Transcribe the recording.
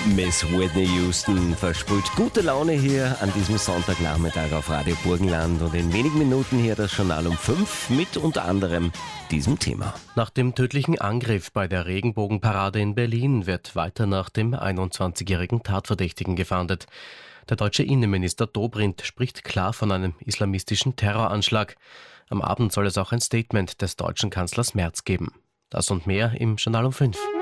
Miss Whitney Houston versprüht gute Laune hier an diesem Sonntagnachmittag auf Radio Burgenland und in wenigen Minuten hier das Journal um 5 mit unter anderem diesem Thema. Nach dem tödlichen Angriff bei der Regenbogenparade in Berlin wird weiter nach dem 21-jährigen Tatverdächtigen gefahndet. Der deutsche Innenminister Dobrindt spricht klar von einem islamistischen Terroranschlag. Am Abend soll es auch ein Statement des deutschen Kanzlers Merz geben. Das und mehr im Journal um 5.